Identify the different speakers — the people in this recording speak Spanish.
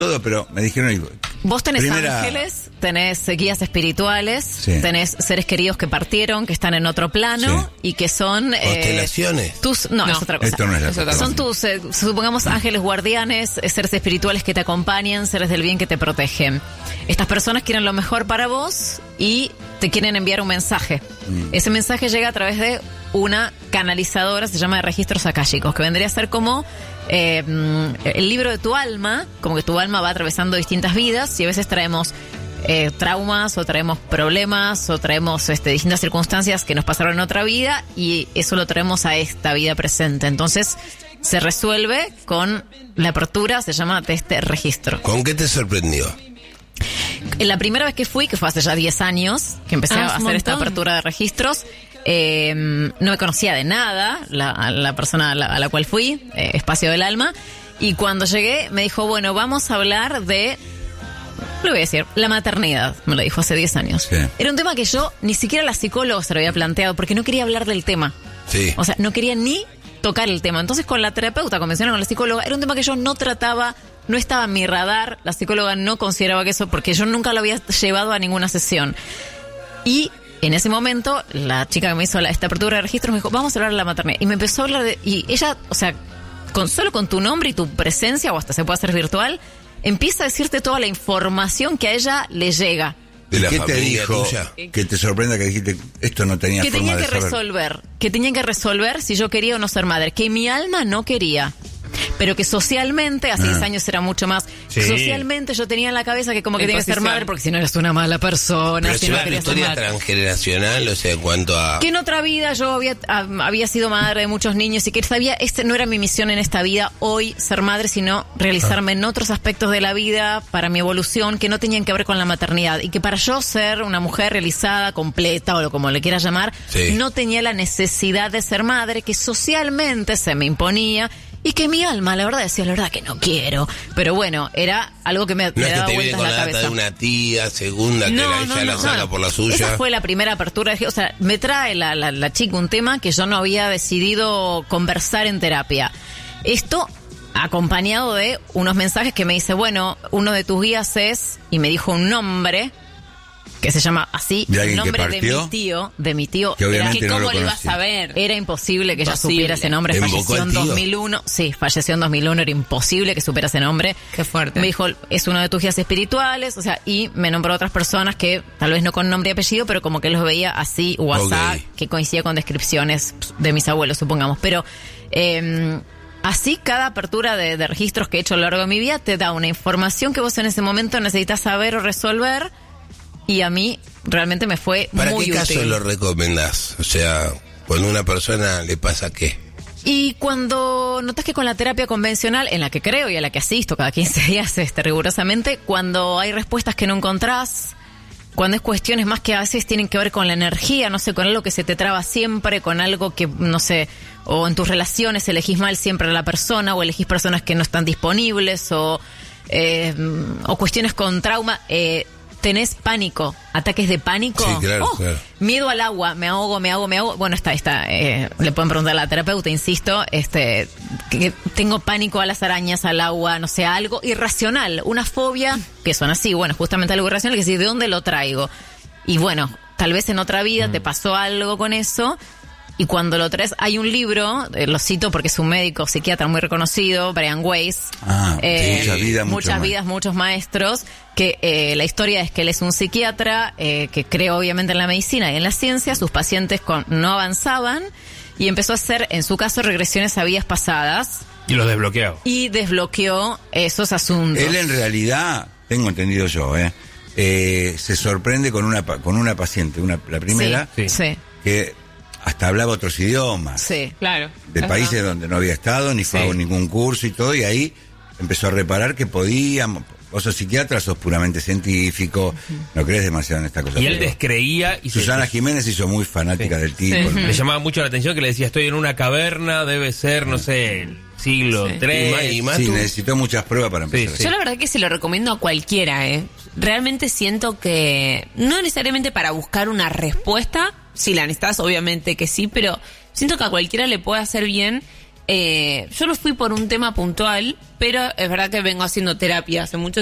Speaker 1: todo, pero me dijeron...
Speaker 2: Vos tenés ángeles, tenés guías espirituales, sí. Tenés seres queridos que partieron, que están en otro plano, sí. Y que son...
Speaker 3: ¿Constelaciones?
Speaker 2: No, es otra cosa.
Speaker 1: Esto no es la
Speaker 2: son tus, supongamos, ángeles guardianes, seres espirituales que te acompañan, seres del bien que te protegen. Estas personas quieren lo mejor para vos y te quieren enviar un mensaje. Ese mensaje llega a través de una canalizadora, se llama de registros akáshicos, que vendría a ser como... el libro de tu alma, como que tu alma va atravesando distintas vidas y a veces traemos traumas o traemos problemas o traemos distintas circunstancias que nos pasaron en otra vida y eso lo traemos a esta vida presente. Entonces se resuelve con la apertura, se llama de este registro.
Speaker 3: ¿Con qué te sorprendió?
Speaker 2: La primera vez que fui, que fue hace ya 10 años, que empecé a hacer esta apertura de registros, no me conocía de nada la persona a la cual fui, Espacio del Alma, y cuando llegué me dijo, bueno, vamos a hablar de, lo voy a decir, la maternidad, me lo dijo hace 10 años. Sí. Era un tema que yo ni siquiera a la psicóloga se lo había planteado porque no quería hablar del tema.
Speaker 3: Sí.
Speaker 2: O sea, no quería ni tocar el tema. Entonces con la terapeuta convencional, con la psicóloga, era un tema que yo no trataba, no estaba en mi radar, la psicóloga no consideraba que eso, porque yo nunca lo había llevado a ninguna sesión. Y en ese momento, la chica que me hizo esta apertura de registros me dijo, vamos a hablar de la maternidad. Y me empezó a hablar de... Y ella, o sea, solo con tu nombre y tu presencia, o hasta se puede hacer virtual, empieza a decirte toda la información que a ella le llega.
Speaker 1: ¿De la ¿Qué te dijo tuya? Que te sorprenda que dijiste, esto no tenía
Speaker 2: que
Speaker 1: forma
Speaker 2: tenía
Speaker 1: de
Speaker 2: que
Speaker 1: saber?
Speaker 2: resolver, que tenía que resolver si yo quería o no ser madre, que mi alma no quería. Pero que socialmente, hace 10 años era mucho más, sí. Socialmente yo tenía en la cabeza que como que tenía que ser madre porque si no eres una mala persona.
Speaker 3: Pero
Speaker 2: si
Speaker 3: es
Speaker 2: no
Speaker 3: una historia transgeneracional, o sea, en cuanto a...
Speaker 2: Que en otra vida yo había sido madre de muchos niños y que sabía, no era mi misión en esta vida, hoy ser madre, sino realizarme en otros aspectos de la vida para mi evolución que no tenían que ver con la maternidad. Y que para yo ser una mujer realizada, completa o como le quieras llamar, sí. No tenía la necesidad de ser madre, que socialmente se me imponía. Y que mi alma, la verdad, decía, la verdad que no quiero. Pero bueno, era algo que me daba vueltas en la cabeza.
Speaker 3: De una tía, segunda, que ella la saca por la suya.
Speaker 2: Esa fue la primera apertura. O sea, me trae la chica un tema que yo no había decidido conversar en terapia. Esto acompañado de unos mensajes que me dice, bueno, uno de tus guías es... Y me dijo un nombre... que se llama así, el nombre de mi tío,
Speaker 1: que obviamente
Speaker 2: era,
Speaker 1: no
Speaker 2: ¿cómo
Speaker 1: lo
Speaker 2: le iba a saber? Era imposible que ella supiera ese nombre, falleció en 2001, sí, falleció en 2001, era imposible que supiera ese nombre.
Speaker 4: Qué fuerte.
Speaker 2: Me dijo, es uno de tus guías espirituales, o sea, y me nombró otras personas que, tal vez no con nombre y apellido, pero como que los veía así, WhatsApp, que coincidía con descripciones de mis abuelos, supongamos, pero... así, cada apertura de registros que he hecho a lo largo de mi vida te da una información que vos en ese momento necesitas saber o resolver. Y a mí realmente me fue muy útil.
Speaker 3: ¿Para qué caso lo recomendás? O sea, cuando a una persona le pasa ¿qué?
Speaker 2: Y cuando notas que con la terapia convencional, en la que creo y a la que asisto cada 15 días rigurosamente, cuando hay respuestas que no encontrás, cuando es cuestiones más que a veces tienen que ver con la energía, no sé, con algo que se te traba siempre, con algo que, no sé, o en tus relaciones elegís mal siempre a la persona, o elegís personas que no están disponibles, o cuestiones con trauma, tenés pánico, ataques de pánico.
Speaker 3: Sí, claro, claro.
Speaker 2: Miedo al agua, me ahogo. Bueno, le pueden preguntar a la terapeuta, insisto, que tengo pánico a las arañas, al agua, no sé, algo irracional, una fobia, que son así, bueno, justamente algo irracional, que sí, ¿de dónde lo traigo? Y bueno, tal vez en otra vida te pasó algo con eso. Y cuando lo traes, hay un libro, lo cito porque es un médico psiquiatra muy reconocido, Brian Weiss. Muchas vidas, muchos maestros, que la historia es que él es un psiquiatra que cree obviamente en la medicina y en la ciencia. Sus pacientes no avanzaban y empezó a hacer, en su caso, regresiones a vidas pasadas.
Speaker 5: Y los desbloqueó.
Speaker 2: Y desbloqueó esos asuntos.
Speaker 1: Él en realidad, tengo entendido yo, se sorprende con una paciente, la primera,
Speaker 2: sí.
Speaker 1: Que hasta hablaba otros idiomas.
Speaker 2: Sí, claro.
Speaker 1: De países donde no había estado, ni fue a ningún curso y todo, y ahí empezó a reparar que podíamos. Vos sos psiquiatra, sos puramente científico, no crees demasiado en esta cosa.
Speaker 5: Y él descreía. Y
Speaker 1: Susana Jiménez hizo muy fanática del tipo.
Speaker 5: Sí. Le llamaba mucho la atención que le decía, estoy en una caverna, debe ser, no sé, el siglo III.
Speaker 1: Sí, necesitó muchas pruebas para empezar.
Speaker 4: Yo la verdad que se lo recomiendo a cualquiera, Realmente siento que, no necesariamente para buscar una respuesta, si la necesitas, obviamente que sí, pero siento que a cualquiera le puede hacer bien Yo no fui por un tema puntual, pero es verdad que vengo haciendo terapia hace mucho